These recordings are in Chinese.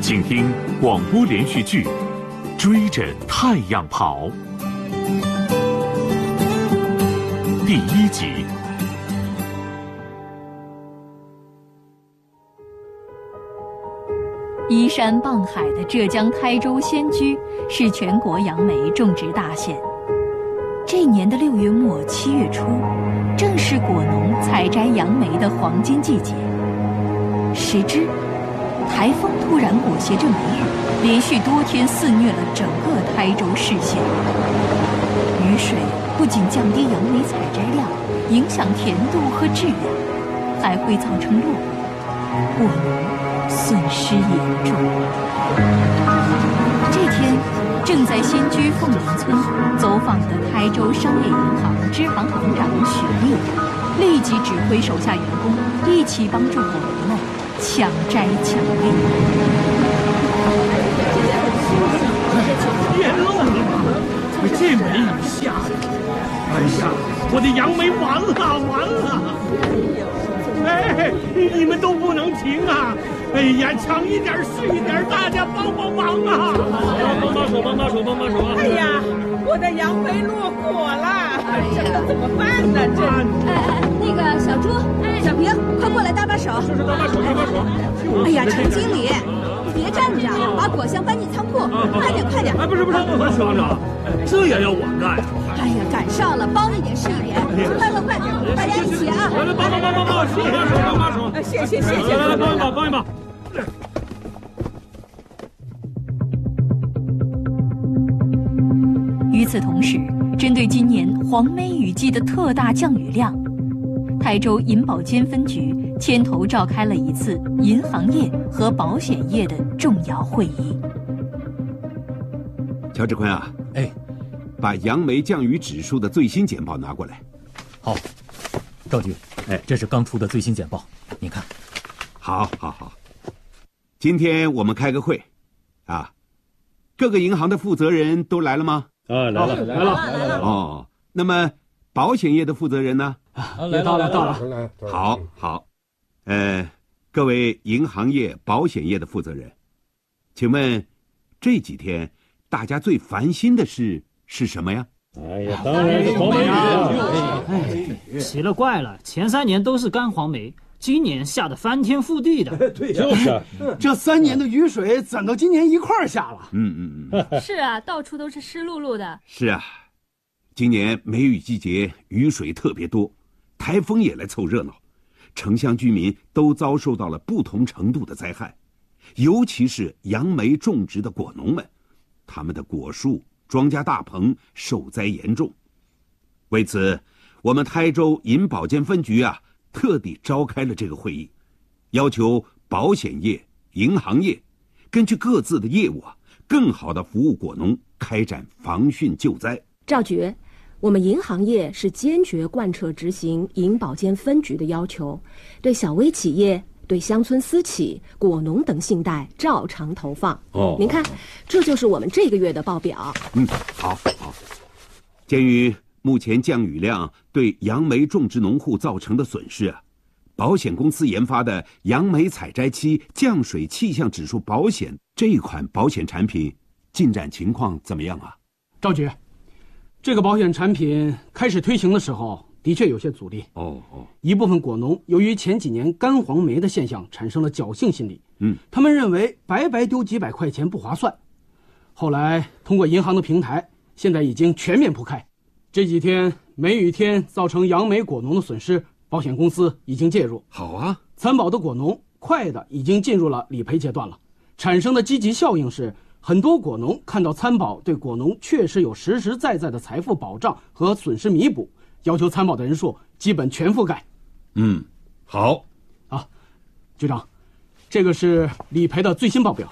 请听广播连续剧《追着太阳跑》第1集。 依山傍海的浙江台州仙居是全国杨梅种植大县。这年的6月末7月初，正是果农采摘杨梅的黄金季节。谁知台风突然裹挟着梅雨，连续多天肆虐了整个台州市县。雨水不仅降低杨梅采摘量，影响甜度和质量，还会造成落果，果农损失严重。这天，正在仙居凤林村走访的台州商业银行支行行长许丽，立即指挥手下员工一起帮助果农们抢摘抢粒。 天漏了吗？这梅雨下的，哎呀，我的杨梅完了！哎，你们都不能停啊！哎呀，抢一点是一点，大家帮帮忙啊！帮手！ 哎呀，我的杨梅落果了，这可怎么办呢？ 那个小朱、小平，快过来搭把手。 是搭把手。 哎呀，程经理，别站着，把果箱搬进仓库，快点！ 哎，不是，行长，这也要我干？ 哎呀，赶上了，帮一点是一点，快点，大家一起啊！ 来，帮手！ 谢， 来，帮一把。 与此同时，针对今年黄梅雨季的特大降雨量，台州银保监分局牵头召开了一次银行业和保险业的重要会议。 乔志坤啊，把杨梅降雨指数的最新简报拿过来。 好，赵局，这是刚出的最新简报，你看。 好。今天我们开个会，啊，各个银行的负责人都来了吗？ 来了。 哦，那么保险业的负责人呢？ 来到了。 好。各位银行业、保险业的负责人，请问这几天大家最烦心的事是什么呀？ 哎呀，当然是黄梅雨。 奇了怪了，前3年都是干黄梅，今年下得翻天覆地的。 对，就是。 这3年的雨水怎到今年一块儿下了？ 是啊，到处都是湿漉漉的。 是啊，今年梅雨季节雨水特别多，台风也来凑热闹，城乡居民都遭受到了不同程度的灾害，尤其是杨梅种植的果农们，他们的果树、庄稼大棚受灾严重。为此，我们台州银保监分局特地召开了这个会议，要求保险业、银行业根据各自的业务更好地服务果农，开展防汛救灾。 赵局，我们银行业是坚决贯彻执行银保监分局的要求，对小微企业、对乡村私企、果农等信贷照常投放。您看，这就是我们这个月的报表。 好。鉴于目前降雨量对杨梅种植农户造成的损失保险公司研发的杨梅采摘期降水气象指数保险这款保险产品进展情况怎么样啊？ 赵局，这个保险产品开始推行的时候的确有些阻力。一部分果农由于前几年干黄梅的现象产生了侥幸心理，他们认为白白丢几百块钱不划算。后来通过银行的平台，现在已经全面铺开。这几天梅雨天造成杨梅果农的损失，保险公司已经介入。 好啊， 参保的果农快的已经进入了理赔阶段了。产生的积极效应是，很多果农看到参保对果农确实有实实在在的财富保障和损失弥补，要求参保的人数基本全覆盖。 好。 局长，这个是理赔的最新报表。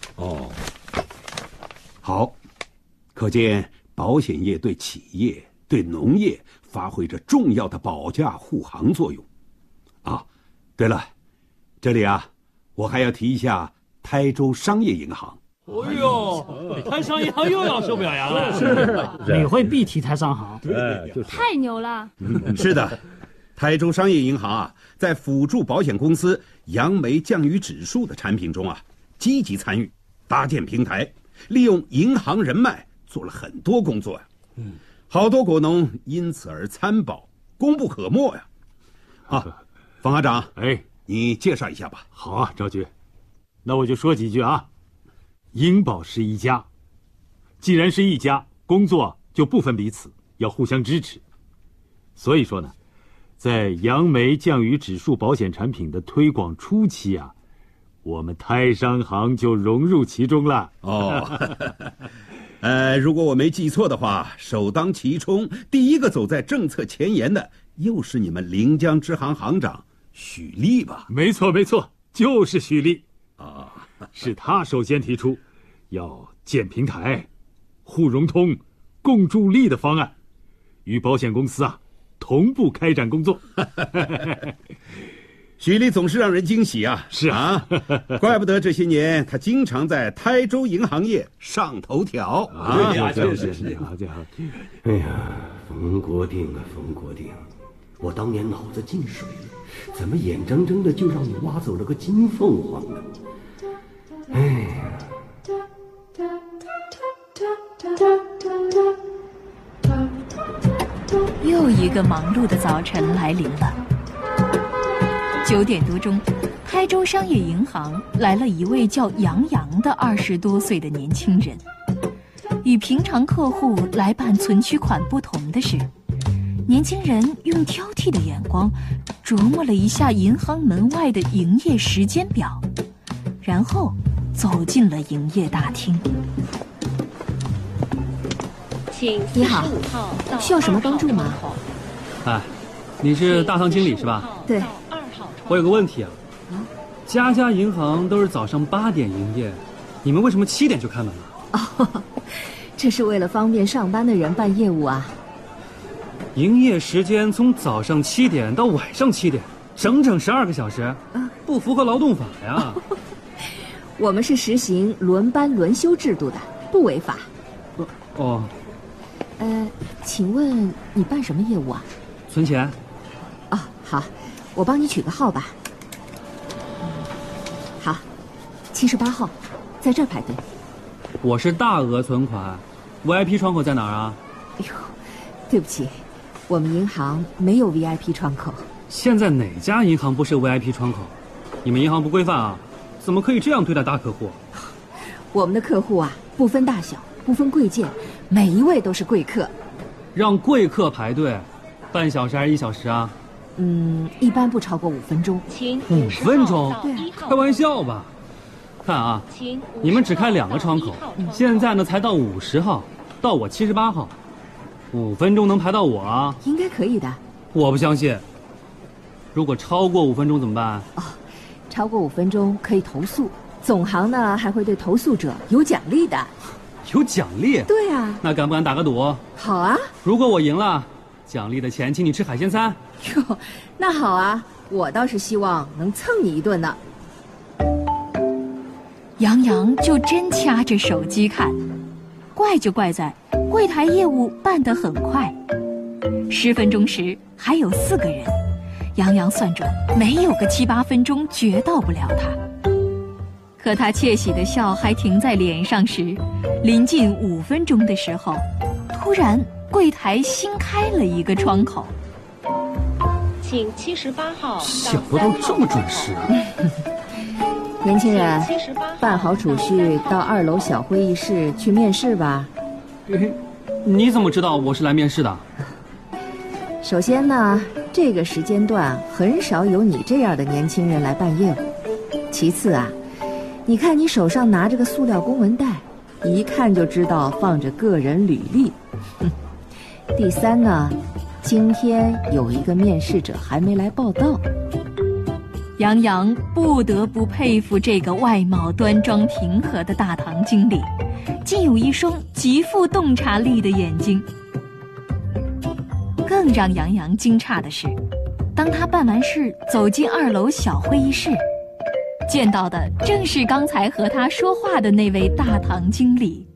好，可见保险业对企业、对农业发挥着重要的保驾护航作用。对了，这里我还要提一下台州商业银行。 台商银行又要受表扬了。 是，每回必提台商行。 太牛了。 是的，台州商业银行在辅助保险公司杨梅降雨指数的产品中积极参与，搭建平台，利用银行人脉做了很多工作呀。好多果农因此而参保，功不可没呀。冯行长，你介绍一下吧。 好啊，赵局，那我就说几句啊。银保是一家，既然是一家，工作就不分彼此，要互相支持。所以说呢，在杨梅降雨指数保险产品的推广初期啊，我们泰商行就融入其中了。 如果我没记错的话，首当其冲，第一个走在政策前沿的，又是你们临江支行行长许立吧？ 没错，就是许立是他首先提出要建平台、互融通、共助力的方案，与保险公司同步开展工作。 许立总是让人惊喜啊！ 是啊， 怪不得这些年他经常在台州银行业上头条。 就是。 哎呀，冯国定啊，冯国定，我当年脑子进水了，怎么眼睁睁的就让你挖走了个金凤凰呢？哎呀！ 又一个忙碌的早晨来临了。9点多钟，台州商业银行来了一位叫杨洋的20多岁的年轻人。与平常客户来办存取款不同的是，年轻人用挑剔的眼光琢磨了一下银行门外的营业时间表，然后走进了营业大厅。 你好，需要什么帮助吗？ 你是大堂经理是吧？ 对。 我有个问题啊，家银行都是早上8点营业，你们为什么7点就开门了？ 这是为了方便上班的人办业务啊。 营业时间从早上7点到晚上7点，整整12个小时，不符合劳动法呀。 我们是实行轮班轮休制度的，不违法。请问你办什么业务啊？ 存钱。 好，我帮你取个号吧。好，78号，在这儿排队。 我是大额存款 ，VIP 窗口在哪儿啊？ 哎呦，对不起，我们银行没有 VIP 窗口。 现在哪家银行不是 VIP 窗口？你们银行不规范啊？怎么可以这样对待大客户？ 我们的客户不分大小，不分贵贱，每一位都是贵客。 让贵客排队，半小时还是1小时啊？ 一般不超过5分钟。 5分钟？ 对， 开玩笑吧？看啊，你们只开2个窗口，现在呢才到50号，到我78号，5分钟能排到我啊？ 应该可以的。 我不相信。如果超过5分钟怎么办？ 超过5分钟可以投诉，总行呢还会对投诉者有奖励的。 有奖励？ 对啊。 那敢不敢打个赌？ 好啊。 如果我赢了，奖励的钱请你吃海鲜餐。 哟，那好啊，我倒是希望能蹭你一顿呢。 杨洋就真掐着手机看，怪就怪在柜台业务办得很快，10分钟时还有4个人，杨洋算准没有个7、8分钟绝到不了他。可他窃喜的笑还停在脸上时，临近5分钟的时候，突然柜台新开了一个窗口。 请78号。 想不到这么准时。 年轻人，办好储蓄到2楼小会议室去面试吧。 你怎么知道我是来面试的？ 首先呢，这个时间段很少有你这样的年轻人来办业务。其次你看你手上拿着个塑料公文袋，一看就知道放着个人履历。第三呢，今天有一个面试者还没来报到。 杨洋不得不佩服这个外貌端庄平和的大堂经理，竟有一双极富洞察力的眼睛。更让杨洋惊诧的是，当他办完事走进2楼小会议室，见到的正是刚才和他说话的那位大堂经理。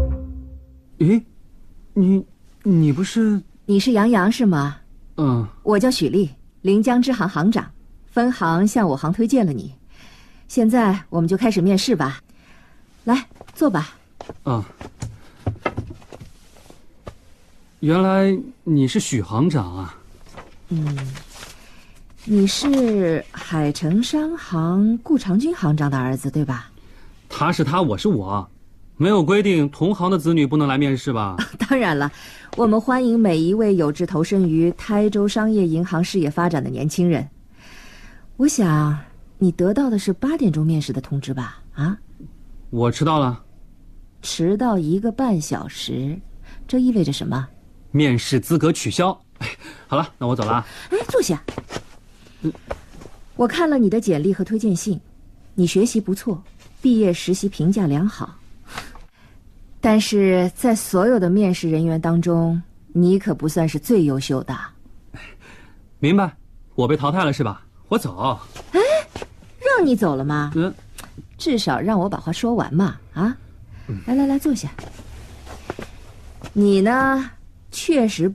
你不是？ 你是杨洋是吗？ 嗯。 我叫许丽，临江支行行长，分行向我行推荐了你， 现在我们就开始面试吧。来，坐吧。 啊，原来你是许行长啊。 你是海城商行顾长军行长的儿子，对吧？ 他是他，我是我，没有规定同行的子女不能来面试吧？ 当然了，我们欢迎每一位有志投身于台州商业银行事业发展的年轻人。我想你得到的是8点钟面试的通知吧？啊？ 我迟到了。 迟到1个半小时，这意味着什么？ 面试资格取消。好了，那我走了。 哎，坐下。我看了你的简历和推荐信，你学习不错，毕业实习评价良好，但是在所有的面试人员当中，你可不算是最优秀的。 明白，我被淘汰了是吧？我走。 哎，让你走了吗？至少让我把话说完嘛！啊，来，坐下。你呢，确实